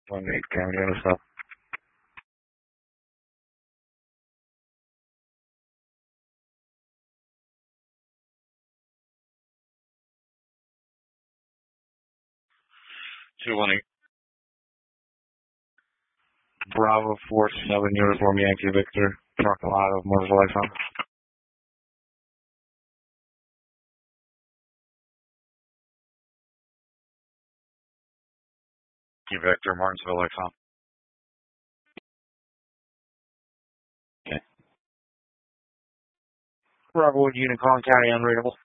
1-8 Canada, what's up? Two 1-8. Bravo 47 Uniform Yankee Victor. Parking lot of Motors Lifetime. Yankee Victor, Martinsville Lifetime. Okay. Bravo Wood Unit calling carry unreadable.